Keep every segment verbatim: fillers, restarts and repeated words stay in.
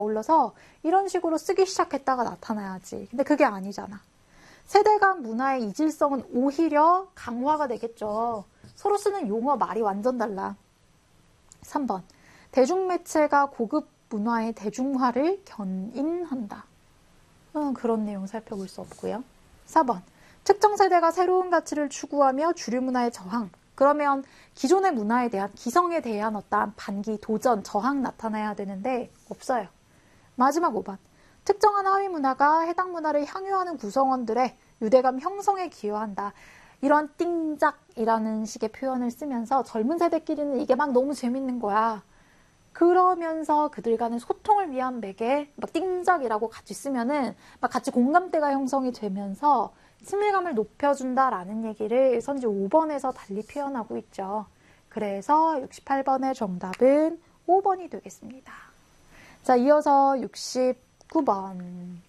어울려서 이런 식으로 쓰기 시작했다가 나타나야지. 근데 그게 아니잖아. 세대 간 문화의 이질성은 오히려 강화가 되겠죠. 서로 쓰는 용어 말이 완전 달라. 삼 번. 대중매체가 고급 문화의 대중화를 견인한다. 음, 그런 내용 살펴볼 수 없고요. 사 번. 특정 세대가 새로운 가치를 추구하며 주류 문화의 저항. 그러면 기존의 문화에 대한 기성에 대한 어떠한 반기, 도전, 저항 나타나야 되는데 없어요. 마지막 오 번. 특정한 하위 문화가 해당 문화를 향유하는 구성원들의 유대감 형성에 기여한다. 이런 띵작이라는 식의 표현을 쓰면서 젊은 세대끼리는 이게 막 너무 재밌는 거야. 그러면서 그들 간의 소통을 위한 매개, 막 띵작이라고 같이 쓰면은 막 같이 공감대가 형성이 되면서 친밀감을 높여준다라는 얘기를 선지 오 번에서 달리 표현하고 있죠. 그래서 육십팔 번의 정답은 오 번이 되겠습니다. 자, 이어서 육십구 번.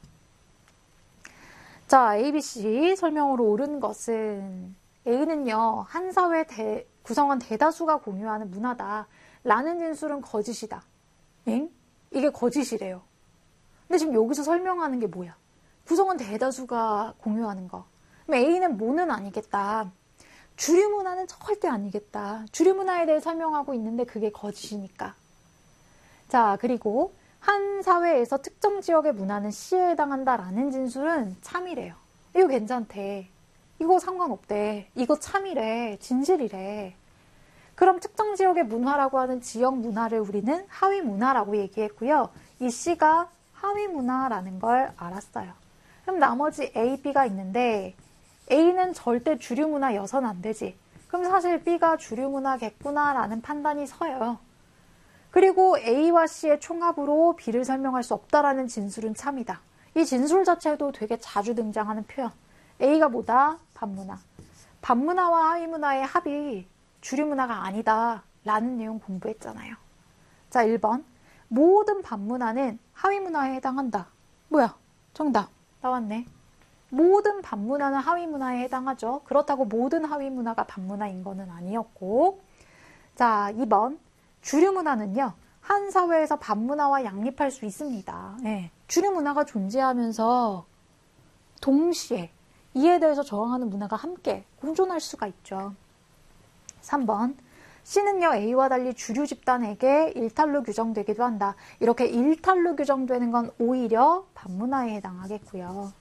자, 에이비씨 설명으로 옳은 것은 A는요, 한 사회 대, 구성원 대다수가 공유하는 문화다. 라는 진술은 거짓이다. 엥? 이게 거짓이래요. 근데 지금 여기서 설명하는 게 뭐야? 구성원 대다수가 공유하는 거. 그럼 A는 뭐는 아니겠다. 주류 문화는 절대 아니겠다. 주류 문화에 대해 설명하고 있는데 그게 거짓이니까. 자, 그리고 한 사회에서 특정 지역의 문화는 시에 해당한다라는 진술은 참이래요. 이거 괜찮대. 이거 상관없대. 이거 참이래. 진실이래. 그럼 특정 지역의 문화라고 하는 지역 문화를 우리는 하위 문화라고 얘기했고요. 이 C가 하위 문화라는 걸 알았어요. 그럼 나머지 A, B가 있는데 A는 절대 주류 문화여서는 안 되지. 그럼 사실 B가 주류 문화겠구나라는 판단이 서요. 그리고 A와 C의 총합으로 B를 설명할 수 없다라는 진술은 참이다. 이 진술 자체도 되게 자주 등장하는 표현. A가 뭐다? 반문화. 반문화와 하위 문화의 합이 주류 문화가 아니다 라는 내용 공부했잖아요. 자, 일 번. 모든 반문화는 하위 문화에 해당한다. 뭐야? 정답 나왔네. 모든 반문화는 하위 문화에 해당하죠. 그렇다고 모든 하위 문화가 반문화인 거는 아니었고. 자, 이 번. 주류 문화는요, 한 사회에서 반문화와 양립할 수 있습니다. 네. 주류 문화가 존재하면서 동시에 이에 대해서 저항하는 문화가 함께 공존할 수가 있죠. 삼 번. C는요, A와 달리 주류 집단에게 일탈로 규정되기도 한다. 이렇게 일탈로 규정되는 건 오히려 반문화에 해당하겠고요.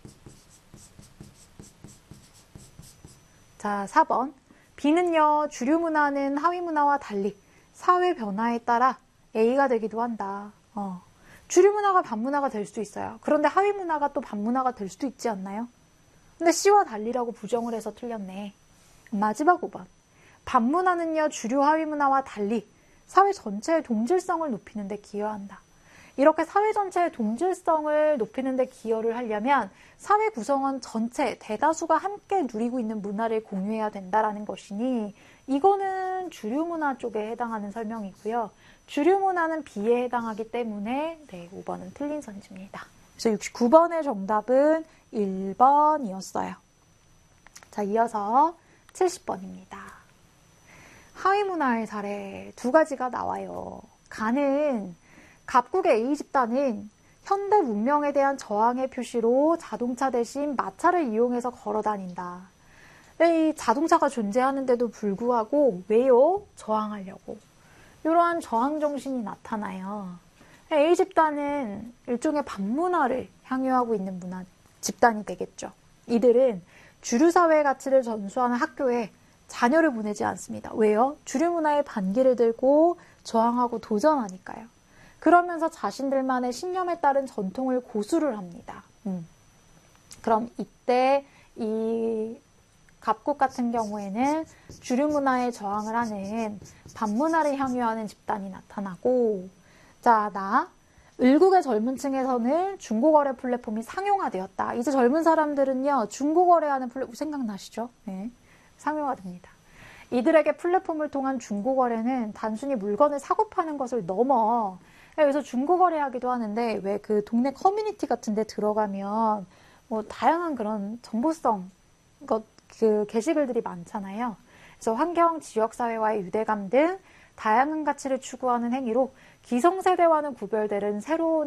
자, 사 번. B는요, 주류 문화는 하위 문화와 달리 사회 변화에 따라 A가 되기도 한다. 어. 주류 문화가 반문화가 될 수 있어요. 그런데 하위 문화가 또 반문화가 될 수도 있지 않나요? 근데 C와 달리라고 부정을 해서 틀렸네. 마지막 오 번. 반문화는요, 주류 하위 문화와 달리 사회 전체의 동질성을 높이는 데 기여한다. 이렇게 사회 전체의 동질성을 높이는 데 기여를 하려면 사회 구성원 전체, 대다수가 함께 누리고 있는 문화를 공유해야 된다라는 것이니 이거는 주류 문화 쪽에 해당하는 설명이고요. 주류 문화는 B에 해당하기 때문에 네, 오 번은 틀린 선지입니다. 그래서 육십구 번의 정답은 일 번이었어요. 자, 이어서 칠십 번입니다. 하위 문화의 사례 두 가지가 나와요. 가는 갑국의 A 집단은 현대 문명에 대한 저항의 표시로 자동차 대신 마차를 이용해서 걸어 다닌다. 이 자동차가 존재하는데도 불구하고 왜요? 저항하려고. 이러한 저항 정신이 나타나요. A 집단은 일종의 반문화를 향유하고 있는 문화 집단이 되겠죠. 이들은 주류 사회의 가치를 전수하는 학교에 자녀를 보내지 않습니다. 왜요? 주류 문화의 반기를 들고 저항하고 도전하니까요. 그러면서 자신들만의 신념에 따른 전통을 고수를 합니다. 음. 그럼 이때 이 갑국 같은 경우에는 주류 문화에 저항을 하는 반문화를 향유하는 집단이 나타나고, 자, 나 을국의 젊은 층에서는 중고거래 플랫폼이 상용화되었다. 이제 젊은 사람들은요, 중고거래하는 플랫폼 생각나시죠? 네. 상용화됩니다. 이들에게 플랫폼을 통한 중고거래는 단순히 물건을 사고 파는 것을 넘어, 그래서 중고거래하기도 하는데 왜 그 동네 커뮤니티 같은 데 들어가면 뭐 다양한 그런 정보성 것, 그 게시글들이 많잖아요. 그래서 환경, 지역사회와의 유대감 등 다양한 가치를 추구하는 행위로 기성세대와는 구별되는 새로운